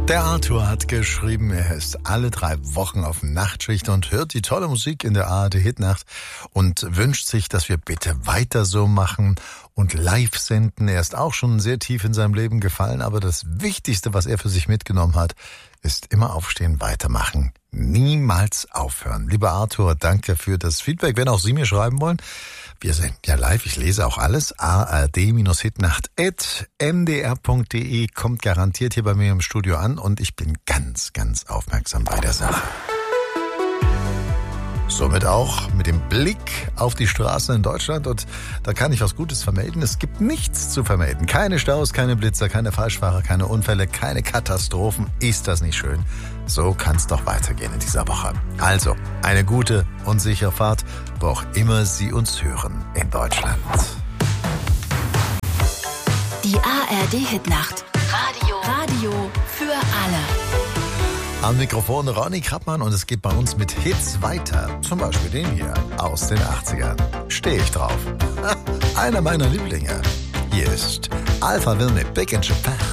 Der Arthur hat geschrieben, er ist alle 3 Wochen auf Nachtschicht und hört die tolle Musik in der ARD Hitnacht und wünscht sich, dass wir bitte weiter so machen und live senden. Er ist auch schon sehr tief in seinem Leben gefallen, aber das Wichtigste, was er für sich mitgenommen hat, ist immer aufstehen, weitermachen, niemals aufhören. Lieber Arthur, danke für das Feedback. Wenn auch Sie mir schreiben wollen, wir sind ja live, ich lese auch alles. ard-hitnacht@mdr.de kommt garantiert hier bei mir im Studio an und ich bin ganz, ganz aufmerksam bei der Sache. Somit auch mit dem Blick auf die Straßen in Deutschland und da kann ich was Gutes vermelden. Es gibt nichts zu vermelden. Keine Staus, keine Blitzer, keine Falschfahrer, keine Unfälle, keine Katastrophen. Ist das nicht schön? So kann es doch weitergehen in dieser Woche. Also, eine gute und sichere Fahrt, wo auch immer Sie uns hören in Deutschland. Die ARD-Hitnacht. Radio für alle. Am Mikrofon Ronny Krappmann und es geht bei uns mit Hits weiter. Zum Beispiel den hier aus den 80ern. Stehe ich drauf. Einer meiner Lieblinge. Hier ist Alpha Will mit Big in Japan.